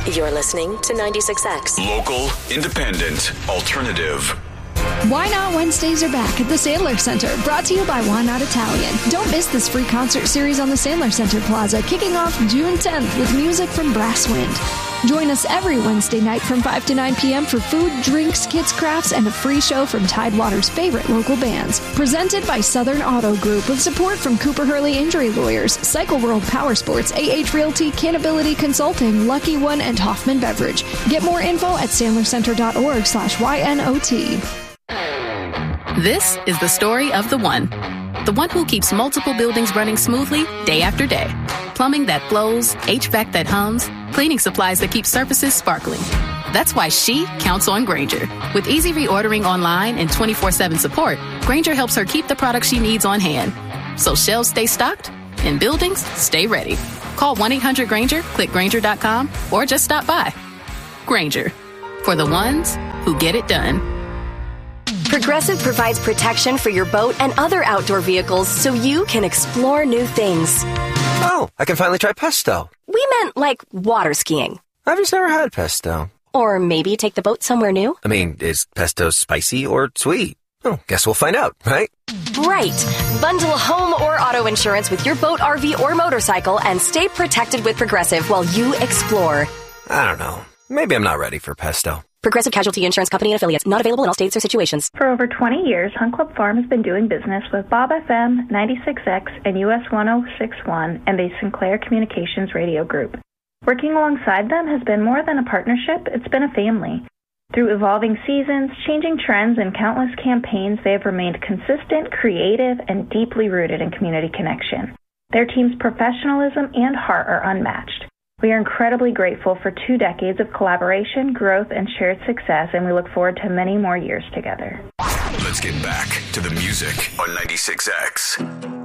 You're listening to 96X. Local, independent, alternative. Why Not Wednesdays are back at the Sandler Center, brought to you by Why Not Italian. Don't miss this free concert series on the Sandler Center Plaza, kicking off June 10th with music from Brass Wind. Join us every Wednesday night from 5 to 9 p.m. for food, drinks, kids, crafts, and a free show from Tidewater's favorite local bands. Presented by Southern Auto Group with support from Cooper Hurley Injury Lawyers, Cycle World Power Sports, AH Realty, Canability Consulting, Lucky One, and Hoffman Beverage. Get more info at sandlercenter.org/YNOT. This is the story of the one who keeps multiple buildings running smoothly day after day. Plumbing that flows, HVAC that hums, cleaning supplies that keep surfaces sparkling. That's why she counts on Grainger. With easy reordering online and 24/7 support, Grainger helps her keep the products she needs on hand. So shelves stay stocked and buildings stay ready. Call 1-800-GRAINGER, click Grainger.com, or just stop by. Grainger, for the ones who get it done. Progressive provides protection for your boat and other outdoor vehicles so you can explore new things. Oh, I can finally try pesto. We meant like water skiing. I've just never had pesto. Or maybe take the boat somewhere new. I mean, is pesto spicy or sweet? Oh, guess we'll find out, right? Right. Bundle home or auto insurance with your boat, RV, or motorcycle and stay protected with Progressive while you explore. I don't know. Maybe I'm not ready for pesto. Progressive Casualty Insurance Company and affiliates. Not available in all states or situations. For over 20 years, Hunt Club Farm has been doing business with Bob FM, 96X, and US 1061, and the Sinclair Communications Radio Group. Working alongside them has been more than a partnership, it's been a family. Through evolving seasons, changing trends, and countless campaigns, they have remained consistent, creative, and deeply rooted in community connection. Their team's professionalism and heart are unmatched. We are incredibly grateful for 2 decades of collaboration, growth, and shared success, and we look forward to many more years together. Let's get back to the music on 96X.